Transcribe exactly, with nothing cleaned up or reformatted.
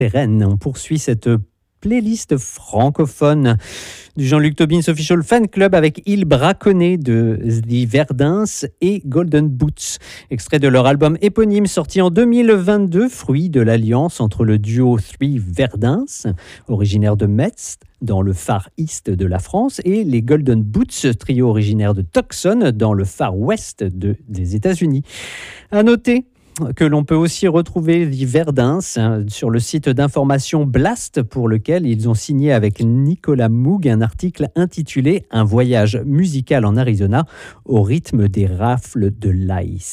Rennes. On poursuit cette playlist francophone du Jean-Luc Tobin's Official Fan Club avec Il Braconnet de The Verdins et Golden Boots, extrait de leur album éponyme sorti en deux mille vingt-deux, fruit de l'alliance entre le duo Three Verdins, originaire de Metz, dans le Far East de la France, et les Golden Boots, trio originaire de Tucson, dans le Far West de, des États-Unis. À noter que l'on peut aussi retrouver The Verdins hein, sur le site d'information Blast, pour lequel ils ont signé avec Nicolas Moog un article intitulé « Un voyage musical en Arizona au rythme des rafles de l'ice ».